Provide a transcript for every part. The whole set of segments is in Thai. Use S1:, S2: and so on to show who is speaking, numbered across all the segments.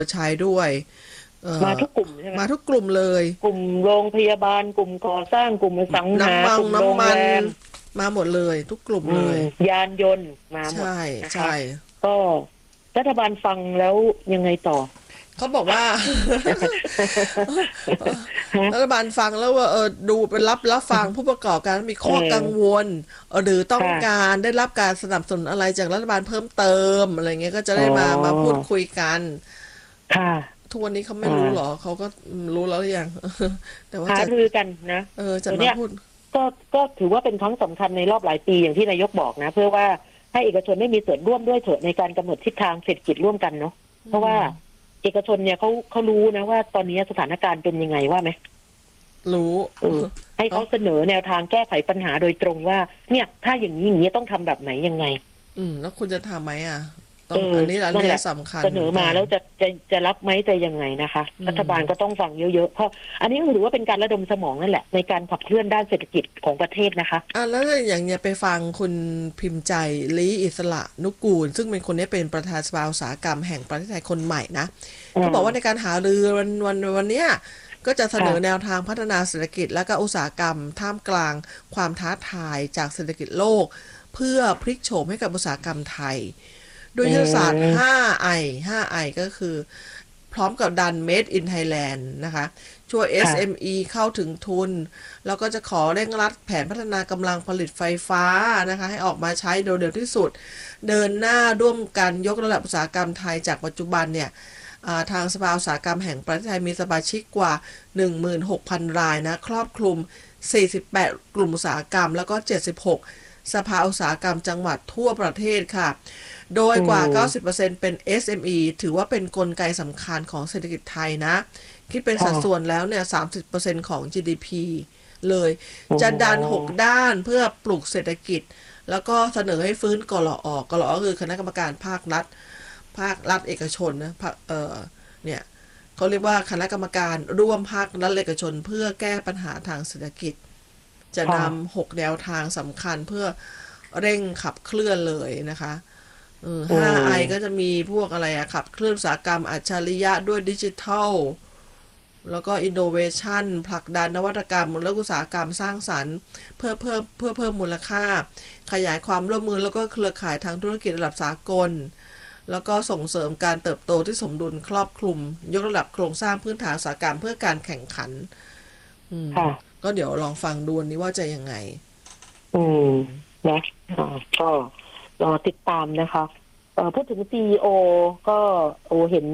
S1: ใช้ด้วย
S2: มาทุกกลุ่มใช่ไหม
S1: มาทุกกลุ่มเลย
S2: กลุ่มโรงพยาบาลกลุ่มก่อสร้างกลุ่มอสังหา
S1: น้
S2: กลุ่มโรง
S1: ำมัน
S2: แรม
S1: มาหมดเลยทุกกลุ่มเลย
S2: ยานยนต์มาหมด
S1: ใช่
S2: นะคะ
S1: ใช่
S2: ก็รัฐบาลฟังแล้วยังไงต่อ
S1: เขาบอกว่ารัฐบาลฟังแล้วว่าดูเป็นรับฟังผู้ประกอบการมีข้อกังวลหรือต้อง
S2: ค่ะ
S1: การได้รับการสนับสนุนอะไรจากรัฐบาลเพิ่มเติมอะไรเงี้ยก็จะได้มาพูดคุยกัน
S2: ค่ะ
S1: ทุกวันนี้เขาไม่รู้หรอเขาก็รู้แล้วหรือยังแต่ว่า
S2: หา
S1: จะ
S2: รือกันนะ
S1: จะมาพูด
S2: ก็ถือว่าเป็นครั้งสำคัญในรอบหลายปีอย่างที่นายกบอกนะเพื่อว่าให้เอกชนได้มีส่วนร่วมด้วยเถอะในการกำหนดทิศทางเศรษฐกิจร่วมกันเนาะเพราะว่าเอกชนเนี่ยเขารู้นะว่าตอนนี้สถานการณ์เป็นยังไงว่าไหม
S1: รู้
S2: ให้เขาเสนอแนวทางแก้ไขปัญหาโดยตรงว่าเนี่ยถ้าอย่างนี้ต้องทำแบบไหนยังไง
S1: แล้วคุณจะทำไหมต้องอันนี้สำคัญ
S2: เสนอมาแล้วจะรับไหมจะยังไงนะคะรัฐบาลก็ต้องฟังเยอะๆเพราะอันนี้ถือว่าเป็นการระดมสมองนั่นแหละในการขับเคลื่อนด้านเศรษฐกิจของประเทศนะคะ
S1: แล้วอย่างเนี้ยไปฟังคุณพิมพ์ใจลี้อิสระนุกูลซึ่งเป็นคนนี้เป็นประธานสภาอุตสาหกรรมแห่งประเทศไทยคนใหม่นะเขาบอกว่าในการหารือวันเนี้ยก็จะเสนอแนวทางพัฒนาเศรษฐกิจและก็อุตสาหกรรมท่ามกลางความท้าทายจากเศรษฐกิจโลกเพื่อพลิกโฉมให้กับอุตสาหกรรมไทยโดยยุทธศาสตร์ 5I ก็คือพร้อมกับดัน Made in Thailand นะคะช่วย SME เข้าถึงทุนแล้วก็จะขอเร่งรัดแผนพัฒนากำลังผลิตไฟฟ้านะคะให้ออกมาใช้โดยเร็วที่สุดเดินหน้าร่วมกันยกระดับอุตสาหกรรมไทยจากปัจจุบันเนี่ยทางสภาอุตสาหกรรมแห่งประเทศไทยมีสมาชิกกว่า 16,000 รายนะครอบคลุม48กลุ่มอุตสาหกรรมแล้วก็76สภาอุตสาหกรรมจังหวัดทั่วประเทศค่ะโดยกว่า 90% เป็น SME ถือว่าเป็นกลไกสำคัญของเศรษฐกิจไทยนะคิดเป็นสัดส่วนแล้วเนี่ย 30% ของ GDP เลยจะดัน6ด้านเพื่อปลุกเศรษฐกิจแล้วก็เสนอให้ฟื้นกลอคือคณะกรรมการภาครัฐเอกชนนะเนี่ยเขาเรียกว่าคณะกรรมการร่วมภาครัฐเอกชนเพื่อแก้ปัญหาทางเศรษฐกิจจะนำ6แนวทางสำคัญเพื่อเร่งขับเคลื่อนเลยนะคะ5I ก็จะมีพวกอะไรขับเคลื่อนอุตสาหกรรมอัจฉริยะด้วยดิจิทัลแล้วก็อินโนเวชันผลักดันนวัตกรรมและอุตสาหกรรมสร้างสรรค์เพื่อเพิ่มมูลค่าขยายความร่วมมือแล้วก็เครือข่ายทางธุรกิจระดับสากลแล้วก็ส่งเสริมการเติบโตที่สมดุลครอบคลุมยกระดับโครงสร้างพื้นฐานอุตสาหกรรมเพื่อการแข่งขันก็เดี๋ยวลองฟังดูนี้ว่าจะยังไง
S2: นะก็รอติดตามนะคะพูดถึง CEO ก็เห็น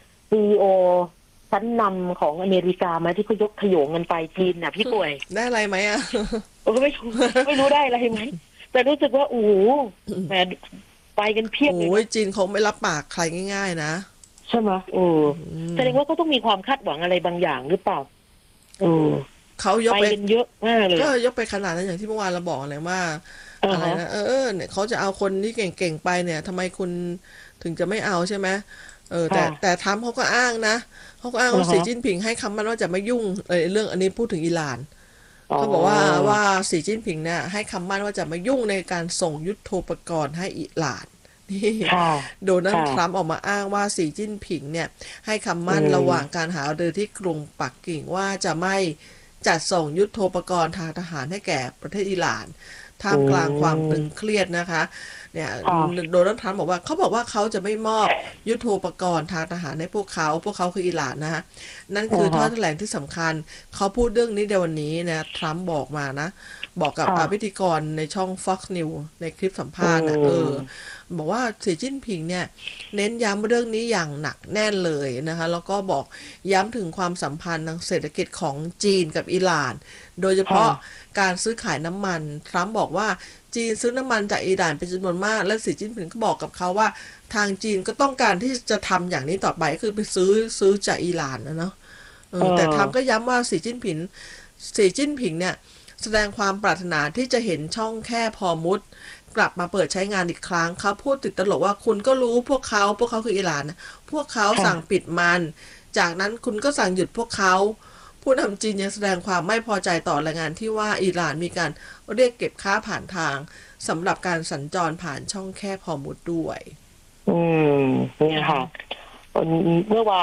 S2: CEO ชั้นนำของอเมริกามาที่เขายกขยงกันไปจีนน่ะพี่ป่วย
S1: ได้อะไรไหม
S2: ไม่รู้ได้อะไรไหมแต่รู้สึกว่าแหมไปกันเพียบเลย
S1: จีนคงไม่รับปากใครง่ายๆนะ
S2: ใช่ไหมแสดงว่าก็ต้องมีความคาดหวังอะไรบางอย่างหรือเปล่า
S1: เขายกไป
S2: เยอะมากเลย
S1: ก็ยกไปขนาดนั้นอย่างที่เมื่อวานเราบอกเลยว่าอะไรนะเนี่ยเขาจะเอาคนที่เก่งๆไปเนี่ยทำไมคุณถึงจะไม่เอาใช่ไหมแต่ทรัมป์เขาก็อ้างนะเขาก็อ้างว่าสีจิ้นผิงให้คำมั่นว่าจะไม่ยุ่งเรื่องอันนี้พูดถึงอิหร่านเขาบอกว่าสีจิ้นผิงเนี่ยให้คำมั่นว่าจะไม่ยุ่งในการส่งยุทโธปกรณ์ให้อิหร่านนี่โดนัลด์ทรัมป์ออกมาอ้างว่าสีจิ้นผิงเนี่ยให้คำมั่นระหว่างการหารือที่กรุงปักกิ่งว่าจะไม่จัดส่งยุทโธปกรณ์ทางทหารให้แก่ประเทศอิหร่านท่ามกลางความตึงเครียดนะคะเนี่ยโดนัลด์ทรัมป์บอกว่าเขาจะไม่มอบยุทโธปกรณ์ทางทหารให้พวกเขาคืออิหร่านนะฮะนั่นคือท่อแถลงที่สำคัญเขาพูดเรื่องนี้ในวันนี้นะทรัมป์บอกมานะบอกกับพิธีกรในช่อง Fox News ในคลิปสัมภาษณ์บอกว่าสีจิ้นผิงเนี่ยเน้นย้ำเรื่องนี้อย่างหนักแน่นเลยนะคะแล้วก็บอกย้ำถึงความสัมพันธ์ทางเศรษฐกิจของจีนกับอิหร่านโดยเฉพาะการซื้อขายน้ำมันทรัมป์บอกว่าจีนซื้อน้ำมันจากอิหร่านเป็นจำนวนมากและสีจิ้นผิงก็บอกกับเขาว่าทางจีนก็ต้องการที่จะทำอย่างนี้ต่อไปคือไปซื้อจากอิหร่านนะเนาะแต่ทรัมป์ก็ย้ำว่าสีจิ้นผิงเนี่ยแสดงความปรารถนาที่จะเห็นช่องแคบพอมุดกลับมาเปิดใช้งานอีกครั้งเขาพูดติดตลกว่าคุณก็รู้พวกเขาคืออิหร่านนะพวกเขาสั่งปิดมันจากนั้นคุณก็สั่งหยุดพวกเขาผู้นำจีนยังแสดงความไม่พอใจต่อรายงานที่ว่าอิหร่านมีการเรียกเก็บค่าผ่านทางสำหรับการสัญจรผ่านช่องแคบฮอร์มุซด้วย
S2: เนี่ยค่ะเมื่อวาน